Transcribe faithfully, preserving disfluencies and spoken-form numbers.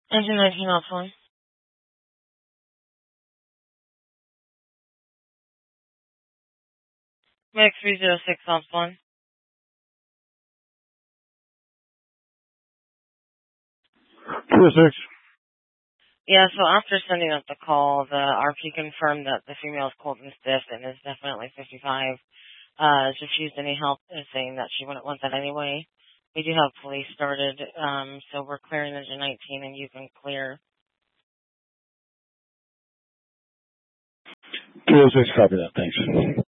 Engine nineteen off one. Mix three zero six off one. two oh six. Yeah, so after sending up the call, the R P confirmed that the female is cold and stiff and is definitely fifty-five. Uh, has refused any help, and saying that she wouldn't want that anyway. We do have police started, um, so we're clearing engine nineteen and you can clear. two oh six, copy that, thanks.